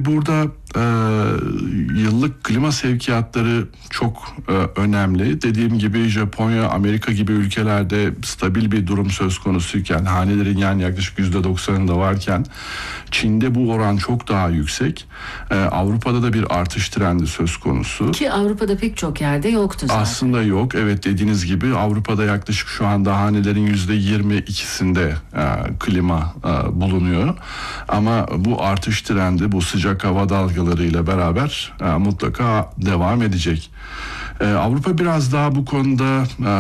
Tabii burada yıllık klima sevkiyatları çok önemli. Dediğim gibi Japonya, Amerika gibi ülkelerde stabil bir durum söz konusuyken, hanelerin yani yaklaşık %90'ında varken Çin'de bu oran çok daha yüksek. Avrupa'da da bir artış trendi söz konusu. Ki Avrupa'da pek çok yerde yoktu zaten. Aslında yok. Evet, dediğiniz gibi Avrupa'da yaklaşık şu anda hanelerin %22'sinde klima bulunuyor. Ama bu artış trendi, bu sıcak hava dalgalarıyla beraber mutlaka devam edecek. Avrupa biraz daha bu konuda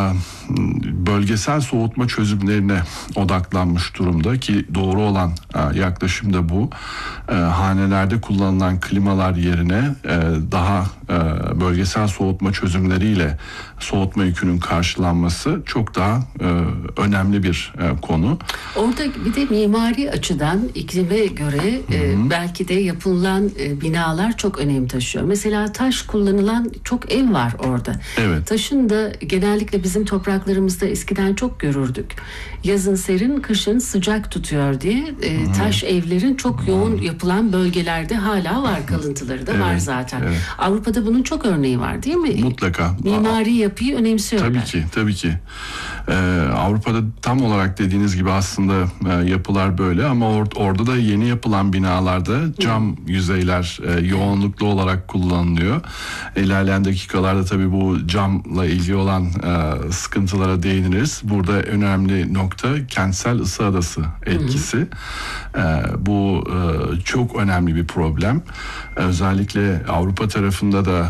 bölgesel soğutma çözümlerine odaklanmış durumda ki doğru olan yaklaşım da bu. Hanelerde kullanılan klimalar yerine daha bölgesel soğutma çözümleriyle soğutma yükünün karşılanması çok daha önemli bir konu. Orada bir de mimari açıdan iklime göre belki de yapılan binalar çok önem taşıyor. Mesela taş kullanılan çok ev var orada. Evet. Taşın da genellikle bizim topraklarımızda eskiden çok görürdük. Yazın serin, kışın sıcak tutuyor diye taş evlerin çok yoğun yapılan bölgelerde hala var, kalıntıları da var zaten. Evet. Avrupa'da bunun çok örneği var değil mi? Mutlaka. Mimari yapıyı önemsiyorlar. Tabii ki. Avrupa'da tam olarak dediğiniz gibi aslında yapılar böyle ama orada da yeni yapılan binalarda cam yüzeyler yoğunluklu olarak kullanılıyor. İlerleyen dakikalarda tabii bu camla ilgili olan sıkıntılara değiniriz. Burada önemli nokta kentsel ısı adası etkisi. Bu çok önemli bir problem. Özellikle Avrupa tarafında da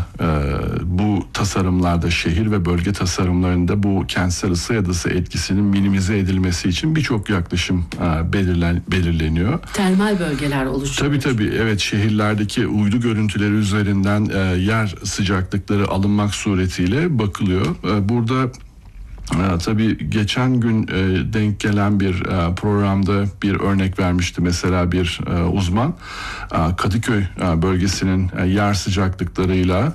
bu tasarımlarda, şehir ve bölge tasarımlarında bu kentsel ısı adası etkisinin minimize edilmesi için birçok yaklaşım belirleniyor. Termal bölgeler oluşuyor. Tabii evet, şehirlerdeki uydu görüntüleri üzerinden yer sıcaklıkları alınmak suretiyle bakılıyor. Burada tabii geçen gün denk gelen bir programda bir örnek vermişti mesela bir uzman. Kadıköy bölgesinin yer sıcaklıklarıyla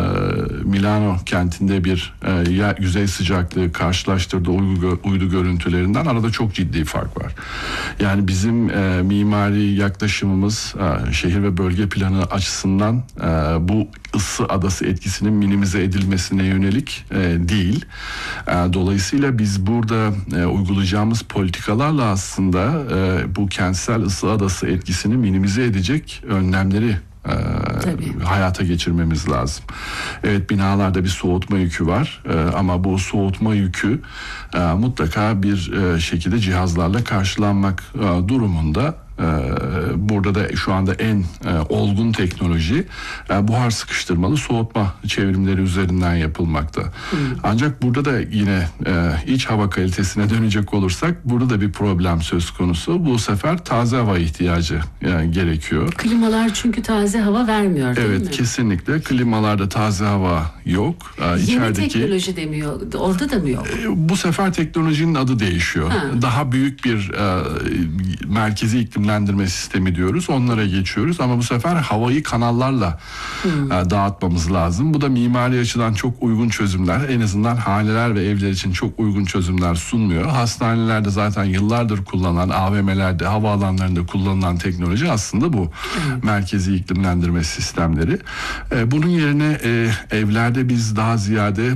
Milano kentinde bir yüzey sıcaklığı karşılaştırdığı uydu görüntülerinden arada çok ciddi fark var. Yani bizim mimari yaklaşımımız şehir ve bölge planı açısından bu ısı adası etkisinin minimize edilmesine yönelik değil. Dolayısıyla biz burada uygulayacağımız politikalarla aslında bu kentsel ısı adası etkisini minimize edecek önlemleri hayata geçirmemiz lazım. Evet, binalarda bir soğutma yükü var ama bu soğutma yükü mutlaka bir şekilde cihazlarla karşılanmak durumunda. Burada da şu anda en olgun teknoloji buhar sıkıştırmalı soğutma çevrimleri üzerinden yapılmakta. Ancak burada da yine iç hava kalitesine dönecek olursak burada da bir problem söz konusu. Bu sefer taze hava ihtiyacı gerekiyor. Klimalar çünkü taze hava vermiyor değil mi? Evet, kesinlikle. Klimalarda taze hava yok. Yeni teknoloji demiyor. Orada da mı yok? Bu sefer teknolojinin adı değişiyor. Daha büyük bir merkezi iklimlendirme sistemi diyoruz. Onlara geçiyoruz ama bu sefer havayı kanallarla dağıtmamız lazım. Bu da mimari açıdan çok uygun çözümler. En azından haneler ve evler için çok uygun çözümler sunmuyor. Hastanelerde zaten yıllardır kullanılan, AVM'lerde, havaalanlarında kullanılan teknoloji aslında bu. Merkezi iklimlendirme sistemleri. Bunun yerine evlerde biz daha ziyade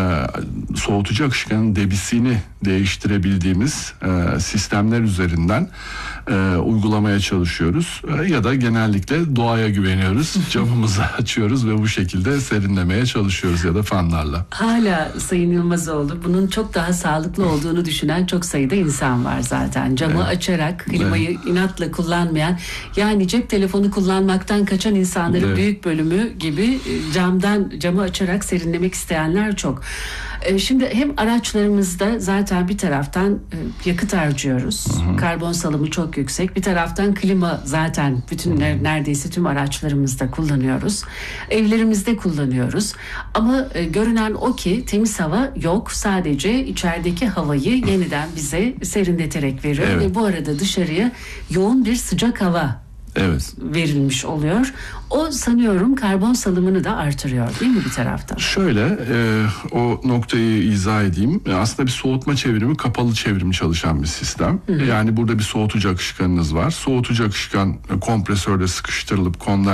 soğutucu akışkanın debisini değiştirebildiğimiz sistemler üzerinden uygulamaya çalışıyoruz. Ya da genellikle doğaya güveniyoruz. Camımızı açıyoruz ve bu şekilde serinlemeye çalışıyoruz ya da fanlarla. Hala Sayın Yılmazoğlu bunun çok daha sağlıklı olduğunu düşünen çok sayıda insan var zaten. Camı açarak klimayı inatla kullanmayan, yani cep telefonu kullanmaktan kaçan insanların büyük bölümü gibi camı açarak serinlemek isteyenler çok. Şimdi hem araçlarımızda zaten bir taraftan yakıt harcıyoruz. Karbon salımı çok yüksek. Bir taraftan klima zaten neredeyse tüm araçlarımızda kullanıyoruz. Evlerimizde kullanıyoruz. Ama görünen o ki temiz hava yok. Sadece içerideki havayı yeniden bize serinleterek veriyor. Ve bu arada dışarıya yoğun bir sıcak hava verilmiş oluyor. O sanıyorum karbon salımını da artırıyor değil mi bir taraftan? Şöyle o noktayı izah edeyim. Aslında bir soğutma çevrimi kapalı çevrim çalışan bir sistem. Yani burada bir soğutucu akışkanınız var. Soğutucu akışkan kompresörde sıkıştırılıp